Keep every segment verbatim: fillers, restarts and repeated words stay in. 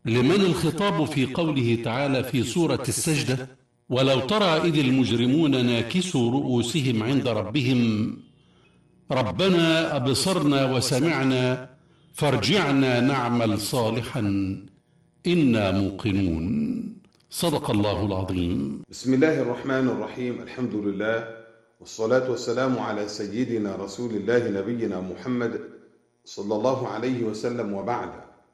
لمن الخطاب في قوله تعالى في سورة السجدة: ولو ترى إذ المجرمون ناكسوا رؤوسهم عند ربهم ربنا أبصرنا وسمعنا فارجعنا نعمل صالحا إنا موقنون. صدق الله العظيم. بسم الله الرحمن الرحيم. الحمد لله والصلاة والسلام على سيدنا رسول الله نبينا محمد صلى الله عليه وسلم، وبعد.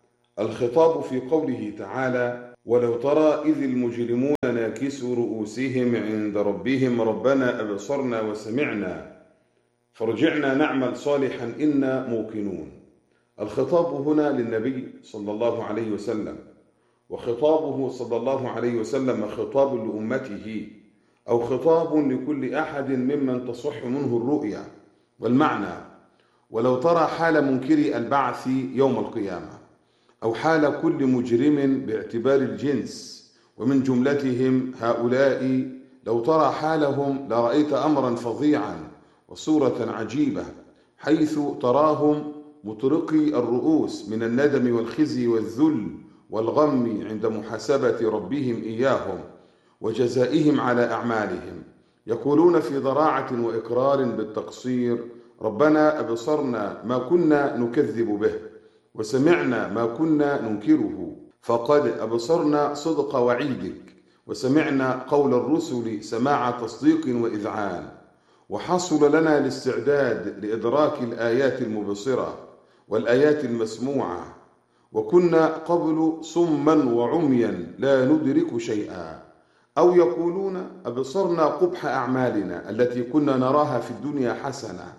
الخطاب في قوله تعالى: ولو ترى إذ المجرمون ناكسوا رؤوسهم عند ربهم ربنا أبصرنا وسمعنا فارجعنا نعمل صالحا إنا موقنون. الخطاب هنا للنبي صلى الله عليه وسلم، وخطابه صلى الله عليه وسلم خطاب لأمته، أو خطاب لكل أحد ممن تصح منه الرؤيا. والمعنى: ولو ترى حال منكري البعث يوم القيامة، أو حال كل مجرم باعتبار الجنس، ومن جملتهم هؤلاء، لو ترى حالهم لرأيت أمرا فظيعا وصورة عجيبة، حيث تراهم مطرقي الرؤوس من الندم والخزي والذل والغم عند محاسبة ربهم إياهم وجزائهم على أعمالهم، يقولون في ضراعة وإقرار بالتقصير: ربنا أبصرنا ما كنا نكذب به، وسمعنا ما كنا ننكره، فقد أبصرنا صدق وعيدك، وسمعنا قول الرسل سماع تصديق وإذعان، وحصل لنا الاستعداد لإدراك الآيات المبصرة والآيات المسموعة، وكنا قبل صما وعميا لا ندرك شيئا. أو يقولون: أبصرنا قبح أعمالنا التي كنا نراها في الدنيا حسنة،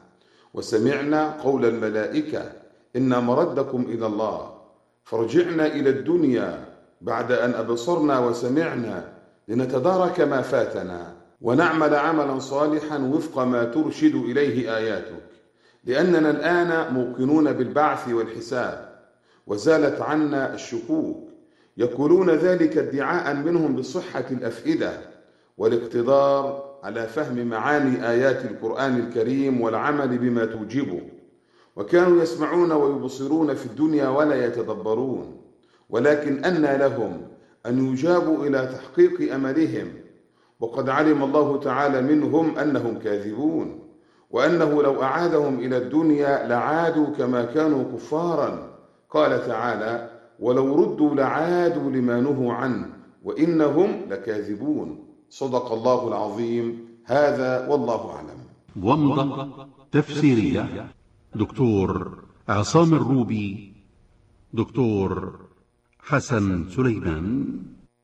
وسمعنا قول الملائكة: إن مردكم إلى الله، فرجعنا إلى الدنيا بعد أن أبصرنا وسمعنا لنتدارك ما فاتنا ونعمل عملا صالحا وفق ما ترشد إليه آياتك، لأننا الآن موقنون بالبعث والحساب وزالت عنا الشكوك. يقولون ذلك ادعاء منهم بصحة الأفئدة والاقتدار على فهم معاني آيات القرآن الكريم والعمل بما توجبه، وكانوا يسمعون ويبصرون في الدنيا ولا يتدبرون، ولكن أنى لهم أن يجابوا إلى تحقيق أملهم، وقد علم الله تعالى منهم أنهم كاذبون، وأنه لو أعادهم إلى الدنيا لعادوا كما كانوا كفارا. قال تعالى: ولو ردوا لعادوا لما نهوا عنه وإنهم لكاذبون. صدق الله العظيم. هذا والله أعلم. ومضة تفسيرية دكتور عصام الروبي، دكتور حسن سليمان.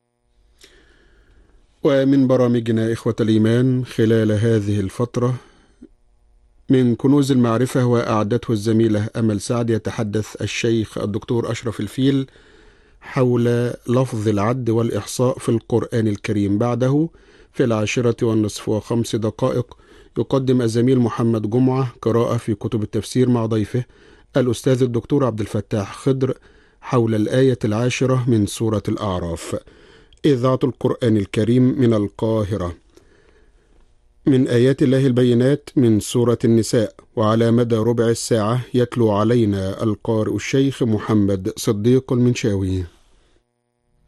ومن برامجنا إخوة الإيمان خلال هذه الفترة من كنوز المعرفة، وأعدته الزميلة أمل سعد، يتحدث الشيخ الدكتور أشرف الفيل حول لفظ العد والإحصاء في القرآن الكريم. بعده في العاشرة والنصف وخمس دقائق يقدم الزميل محمد جمعة قراءة في كتب التفسير مع ضيفه الأستاذ الدكتور عبد الفتاح خضر حول الآية العاشرة من سورة الأعراف. إذاعة القرآن الكريم من القاهرة. من آيات الله البينات من سورة النساء. وعلى مدى ربع الساعة يتلو علينا القارئ الشيخ محمد صديق المنشاوي.